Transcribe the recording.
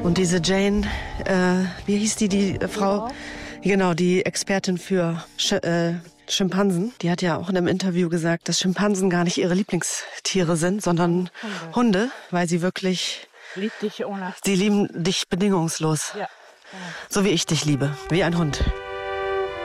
Und diese Jane, wie hieß die Frau? Genau, die Expertin für Schimpansen. Die hat ja auch in einem Interview gesagt, dass Schimpansen gar nicht ihre Lieblingstiere sind, sondern Hunde, weil sie wirklich... Sie lieben dich bedingungslos. Ja. So wie ich dich liebe, wie ein Hund.